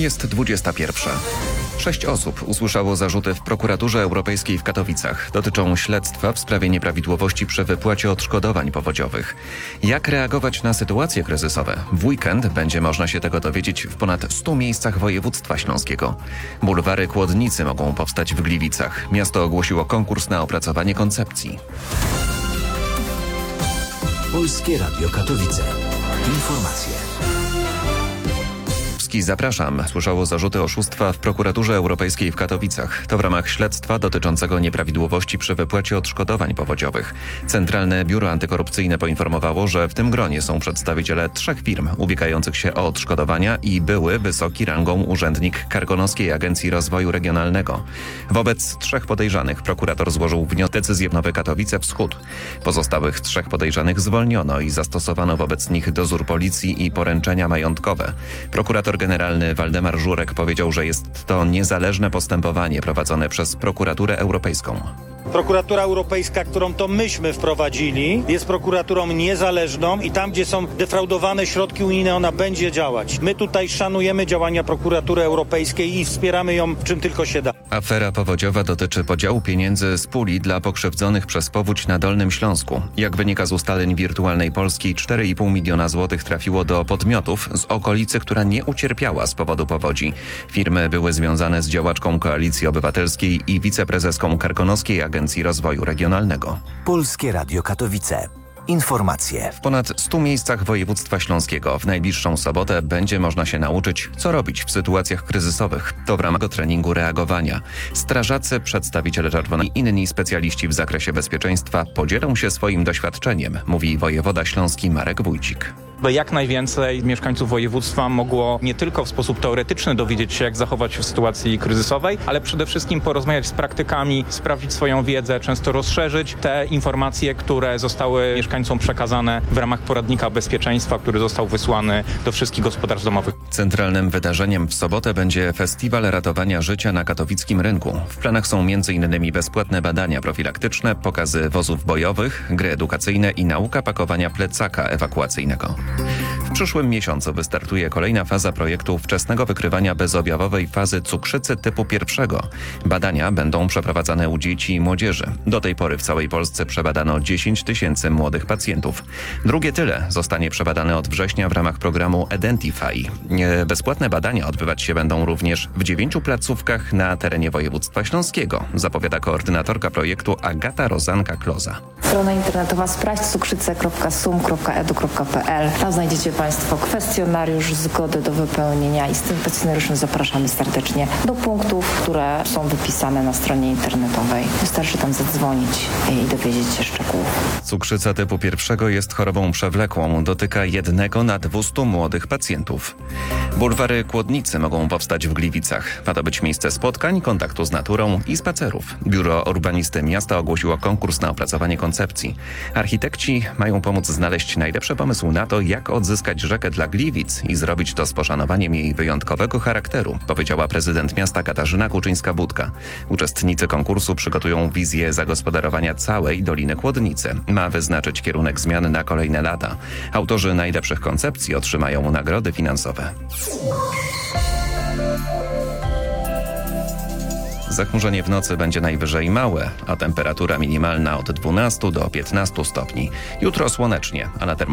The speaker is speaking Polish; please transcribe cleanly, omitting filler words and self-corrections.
Jest 21. 6 osób usłyszało zarzuty w prokuraturze europejskiej w Katowicach. Dotyczą śledztwa w sprawie nieprawidłowości przy wypłacie odszkodowań powodziowych. Jak reagować na sytuacje kryzysowe? W weekend będzie można się tego dowiedzieć w ponad 100 miejscach województwa śląskiego. Bulwary Kłodnicy mogą powstać w Gliwicach. Miasto ogłosiło konkurs na opracowanie koncepcji. Polskie Radio Katowice. Informacje. Zapraszam. Słyszało zarzuty oszustwa w prokuraturze europejskiej w Katowicach. To w ramach śledztwa dotyczącego nieprawidłowości przy wypłacie odszkodowań powodziowych. Centralne Biuro Antykorupcyjne poinformowało, że w tym gronie są przedstawiciele 3 firm ubiegających się o odszkodowania i były wysoki rangą urzędnik Karkonoskiej Agencji Rozwoju Regionalnego. Wobec 3 podejrzanych prokurator złożył decyzję w Nowe Katowice Wschód. Pozostałych 3 podejrzanych zwolniono i zastosowano wobec nich dozór policji i poręczenia majątkowe. Prokurator generalny Waldemar Żurek powiedział, że jest to niezależne postępowanie prowadzone przez Prokuraturę Europejską. Prokuratura Europejska, którą to myśmy wprowadzili, jest prokuraturą niezależną i tam, gdzie są defraudowane środki unijne, ona będzie działać. My tutaj szanujemy działania Prokuratury Europejskiej i wspieramy ją, w czym tylko się da. Afera powodziowa dotyczy podziału pieniędzy z puli dla pokrzywdzonych przez powódź na Dolnym Śląsku. Jak wynika z ustaleń Wirtualnej Polski, 4,5 miliona złotych trafiło do podmiotów z okolicy, która nie ucierpiała z powodu powodzi. Firmy były związane z działaczką Koalicji Obywatelskiej i wiceprezeską Karkonoskiej Agencji Rozwoju Regionalnego. Polskie Radio Katowice. Informacje. W ponad 100 miejscach województwa śląskiego w najbliższą sobotę będzie można się nauczyć, co robić w sytuacjach kryzysowych. To w ramach treningu reagowania. Strażacy, przedstawiciele Czerwonej i inni specjaliści w zakresie bezpieczeństwa podzielą się swoim doświadczeniem, mówi wojewoda śląski Marek Wójcik. By jak najwięcej mieszkańców województwa mogło nie tylko w sposób teoretyczny dowiedzieć się, jak zachować się w sytuacji kryzysowej, ale przede wszystkim porozmawiać z praktykami, sprawdzić swoją wiedzę, często rozszerzyć te informacje, które zostały mieszkańcom przekazane w ramach poradnika bezpieczeństwa, który został wysłany do wszystkich gospodarstw domowych. Centralnym wydarzeniem w sobotę będzie Festiwal Ratowania Życia na katowickim rynku. W planach są m.in. bezpłatne badania profilaktyczne, pokazy wozów bojowych, gry edukacyjne i nauka pakowania plecaka ewakuacyjnego. W przyszłym miesiącu wystartuje kolejna faza projektu wczesnego wykrywania bezobjawowej fazy cukrzycy typu 1. Badania będą przeprowadzane u dzieci i młodzieży. Do tej pory w całej Polsce przebadano 10 000 młodych pacjentów. Drugie tyle zostanie przebadane od września w ramach programu Identify. Bezpłatne badania odbywać się będą również w 9 placówkach na terenie województwa śląskiego, zapowiada koordynatorka projektu Agata Rozanka-Kloza. Strona internetowa sprawdźcukrzycę.sum.edu.pl. Tam znajdziecie Państwo kwestionariusz, zgody do wypełnienia i z tym kwestionariuszem zapraszamy serdecznie do punktów, które są wypisane na stronie internetowej. Wystarczy tam zadzwonić i dowiedzieć się szczegółów. Cukrzyca typu 1 jest chorobą przewlekłą. Dotyka 1 na 200 młodych pacjentów. Bulwary Kłodnicy mogą powstać w Gliwicach. Ma to być miejsce spotkań, kontaktu z naturą i spacerów. Biuro Urbanisty Miasta ogłosiło konkurs na opracowanie koncepcji. Architekci mają pomóc znaleźć najlepszy pomysł na to, jak odzyskać rzekę dla Gliwic i zrobić to z poszanowaniem jej wyjątkowego charakteru, powiedziała prezydent miasta Katarzyna Kuczyńska-Budka. Uczestnicy konkursu przygotują wizję zagospodarowania całej Doliny Kłodnicy. Ma wyznaczyć kierunek zmian na kolejne lata. Autorzy najlepszych koncepcji otrzymają nagrody finansowe. Zachmurzenie w nocy będzie najwyżej małe, a temperatura minimalna od 12 do 15 stopni. Jutro słonecznie, a na